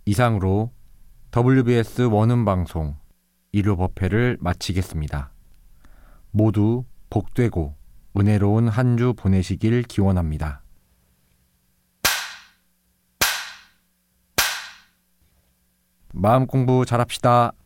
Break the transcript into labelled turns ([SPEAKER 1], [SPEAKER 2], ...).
[SPEAKER 1] 이상으로 WBS 원음 방송 일요 법회를 마치겠습니다. 모두 복되고 은혜로운 한 주 보내시길 기원합니다. 마음 공부 잘합시다.